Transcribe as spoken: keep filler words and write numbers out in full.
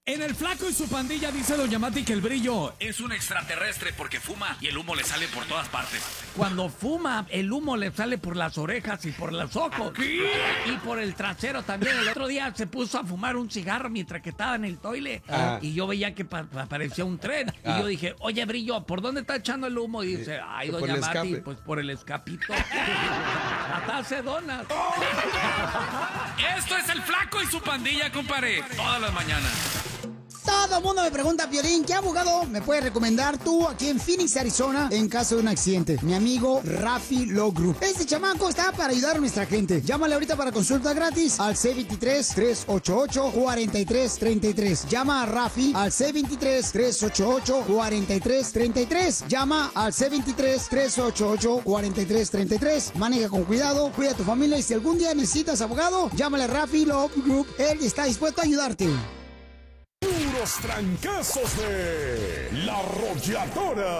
En el Flaco y su pandilla dice Doña Mati que el brillo es un extraterrestre porque fuma y el humo le sale por todas partes. Cuando fuma, el humo le sale por las orejas y por los ojos. ¿Qué? Y por el trasero también. El otro día se puso a fumar un cigarro mientras que estaba en el toile. Ah. Y yo veía que pa aparecía un tren. Ah. Y yo dije, oye, brillo, ¿por dónde está echando el humo? Y dice, ay, Doña Mati, pues por el escapito. Hasta hace donas. Esto es el Flaco y su pandilla, compadre. Todas las mañanas. Todo el mundo me pregunta, Piolín, ¿qué abogado me puedes recomendar tú aquí en Phoenix, Arizona, en caso de un accidente? Mi amigo Rafi Law Group. Este chamaco está para ayudar a nuestra gente. Llámale ahorita para consulta gratis al C veintitrés, tres ochenta y ocho, cuarenta y tres treinta y tres. Llama a Rafi al C veintitrés, tres ochenta y ocho, cuarenta y tres treinta y tres. Llama al C veintitrés, tres ochenta y ocho, cuarenta y tres treinta y tres. Maneja con cuidado, cuida a tu familia y si algún día necesitas abogado, llámale a Rafi Law Group. Él está dispuesto a ayudarte. Puros trancazos de La Arrolladora.